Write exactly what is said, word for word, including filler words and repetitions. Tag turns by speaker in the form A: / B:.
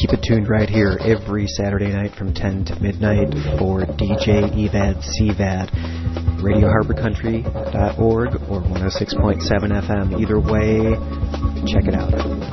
A: keep it tuned right here every Saturday night from ten to midnight for D J Evad Cvad. radio harbor country dot org or one oh six point seven F M. Either way, check it out.